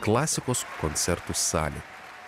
klasikos koncertų salė.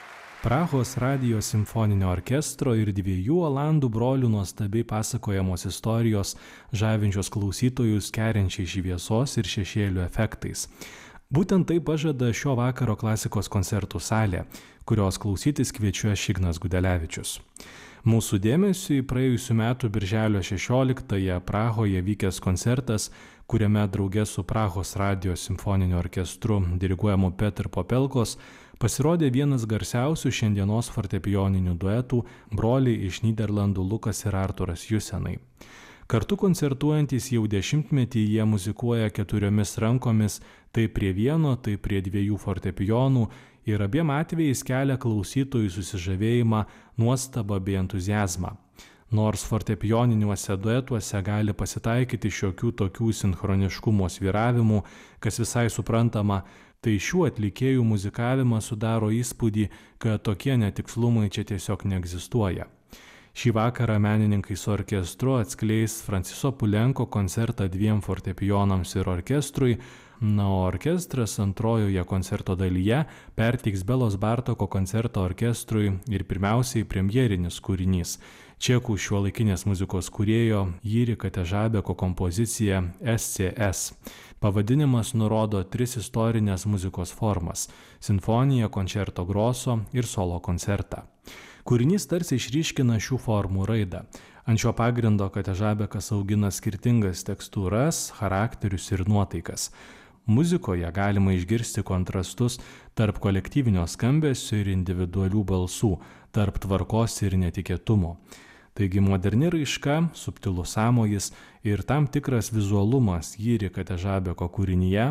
Prahos radijo simfoninio orkestro ir 2 olandų brolių nuostabiai pasakojamos istorijos žavinčios klausytojus keriančiai šviesos ir šešėlių efektais. Būtent tai pažada šio vakaro klasikos koncertų salė, kurios klausytis kviečiu aš Ignas Gudelevičius. Mūsų dėmesiui praėjusių metų birželio 16-ąją Prahoje vykęs koncertas, kuriame drauge su Prahos radijo simfoniniu orkestru diriguojamu Petr Popelkos pasirodė vienas garsiausių šiandienos fortepijoninių duetų broliai iš Nyderlandų Lukas ir Arturas Jusenai. Kartu koncertuojantys jau 10-metį jie muzikuoja 4 rankomis, tai prie vieno, tai prie 2 fortepijonų ir abiem atvejais kelia klausytojų susižavėjimą, nuostabą bei entuziazmą. Nors fortepijoniniuose duetuose gali pasitaikyti šiokių tokių sinchroniškumo svyravimų, kas visai suprantama, tai šių atlikėjų muzikavimas sudaro įspūdį, kad tokie netikslumai čia tiesiog neegzistuoja. Šį vakarą menininkai su orkestru atskleis Franciso Pulenko koncertą 2 fortepijonams ir orkestrui, o orkestras antrojoje koncerto dalyje perteiks Belos Bartoko koncertą orkestrui ir pirmiausiai premjerinis kūrinys – čekų šiuolaikinės muzikos kūrėjo Jiří Katežabeko kompozicija SCS. Pavadinimas nurodo 3 istorinės muzikos formas – sinfoniją, koncerto grosso ir solo koncertą. Kūrinys tarsi išryškina šių formų raidą. Ant šio pagrindo Katežabekas augina skirtingas tekstūras, charakterius ir nuotaikas. Muzikoje galima išgirsti kontrastus tarp kolektyvinio skambesio ir individualių balsų, tarp tvarkos ir netikėtumo. Taigi moderni raiška, subtilus sąmojis ir tam tikras vizualumas Jiří Katežabeko kūrinyje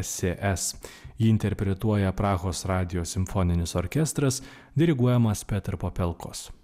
SCS. Jį interpretuoja Prahos radijo simfoninis orkestras, diriguojamas Petr Popelkos.